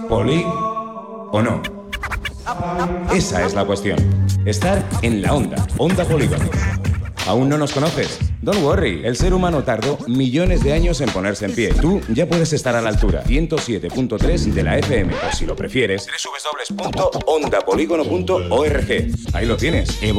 ¿Poli o no? Esa es la cuestión. Estar en la onda, Onda Polígono. ¿Aún no nos conoces? Don't worry, el ser humano tardó millones de años en ponerse en pie. Tú ya puedes estar a la altura. 107.3 de la FM, o si lo prefieres, www.ondapolígono.org. Ahí lo tienes.